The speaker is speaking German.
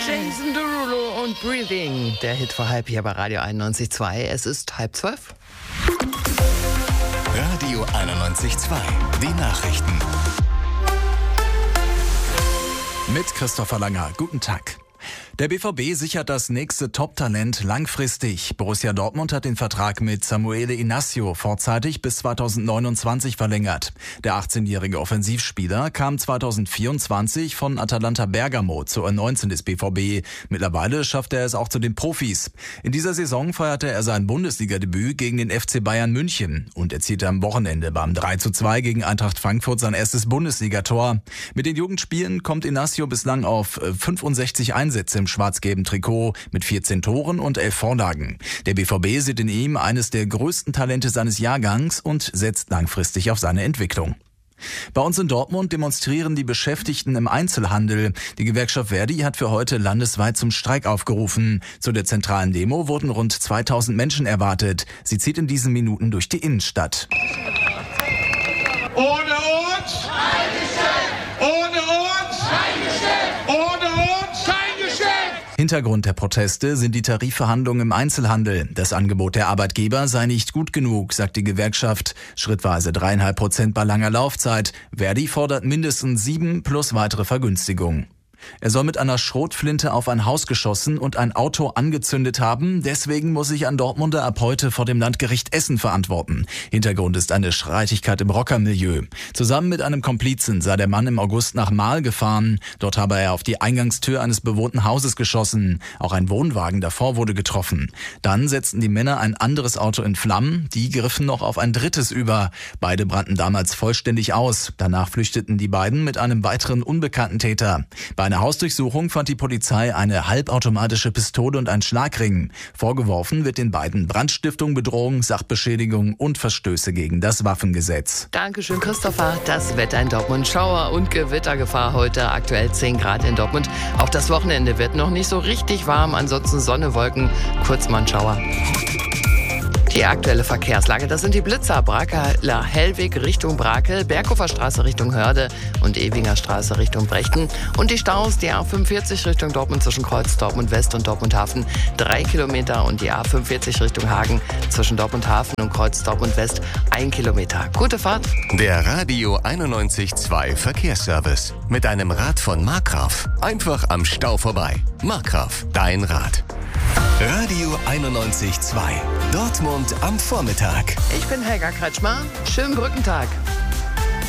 Jason Derulo und Breathing. Der Hit vor halb hier bei Radio 91.2. Es ist 11:30. Radio 91.2. Die Nachrichten. Mit Christopher Langer. Guten Tag. Der BVB sichert das nächste Top-Talent langfristig. Borussia Dortmund hat den Vertrag mit Samuele Inacio vorzeitig bis 2029 verlängert. Der 18-jährige Offensivspieler kam 2024 von Atalanta Bergamo zur U19 des BVB. Mittlerweile schafft er es auch zu den Profis. In dieser Saison feierte er sein Bundesliga-Debüt gegen den FC Bayern München und erzielte am Wochenende beim 3:2 gegen Eintracht Frankfurt sein erstes Bundesligator. Mit den Jugendspielen kommt Inacio bislang auf 65 Einsätze im schwarz-gelben Trikot mit 14 Toren und 11 Vorlagen. Der BVB sieht in ihm eines der größten Talente seines Jahrgangs und setzt langfristig auf seine Entwicklung. Bei uns in Dortmund demonstrieren die Beschäftigten im Einzelhandel. Die Gewerkschaft Verdi hat für heute landesweit zum Streik aufgerufen. Zu der zentralen Demo wurden rund 2000 Menschen erwartet. Sie zieht in diesen Minuten durch die Innenstadt. Ohne uns kein Geschäft! Ohne uns kein Geschäft! Ohne uns kein Geschäft! Hintergrund der Proteste sind die Tarifverhandlungen im Einzelhandel. Das Angebot der Arbeitgeber sei nicht gut genug, sagt die Gewerkschaft. Schrittweise 3,5% bei langer Laufzeit. Verdi fordert mindestens 7 plus weitere Vergünstigungen. Er soll mit einer Schrotflinte auf ein Haus geschossen und ein Auto angezündet haben. Deswegen muss sich ein Dortmunder ab heute vor dem Landgericht Essen verantworten. Hintergrund ist eine Streitigkeit im Rockermilieu. Zusammen mit einem Komplizen sei der Mann im August nach Marl gefahren. Dort habe er auf die Eingangstür eines bewohnten Hauses geschossen. Auch ein Wohnwagen davor wurde getroffen. Dann setzten die Männer ein anderes Auto in Flammen. Die griffen noch auf ein drittes über. Beide brannten damals vollständig aus. Danach flüchteten die beiden mit einem weiteren unbekannten Täter. Bei einer Hausdurchsuchung fand die Polizei eine halbautomatische Pistole und einen Schlagring. Vorgeworfen wird den beiden Brandstiftung, Bedrohung, Sachbeschädigung und Verstöße gegen das Waffengesetz. Dankeschön, Christopher. Das Wetter in Dortmund. Schauer und Gewittergefahr heute. Aktuell 10 Grad in Dortmund. Auch das Wochenende wird noch nicht so richtig warm. Ansonsten Sonne, Wolken, kurz mal ein Schauer. Die aktuelle Verkehrslage, das sind die Blitzer, Brakeler Hellweg Richtung Brakel, Berghofer Straße Richtung Hörde und Ewinger Straße Richtung Brechten. Und die Staus, die A45 Richtung Dortmund zwischen Kreuz, Dortmund West und Dortmund Hafen 3 Kilometer und die A45 Richtung Hagen zwischen Dortmund Hafen und Kreuz, Dortmund West 1 Kilometer. Gute Fahrt. Der Radio 91.2 Verkehrsservice. Mit einem Rad von Markgraf. Einfach am Stau vorbei. Markgraf, dein Rad. Radio 91.2. Dortmund am Vormittag. Ich bin Helga Kretschmer. Schönen Brückentag.